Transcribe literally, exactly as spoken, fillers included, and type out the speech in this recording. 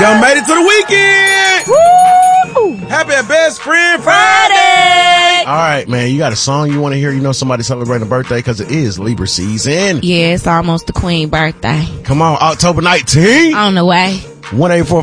Done made it to the weekend. Woo! Happy Best Friend Friday. All right, man. You got a song you want to hear? You know somebody celebrating a birthday because it is Libra season. Yeah, it's almost the queen birthday. Come on, October nineteenth. On the way. one eight four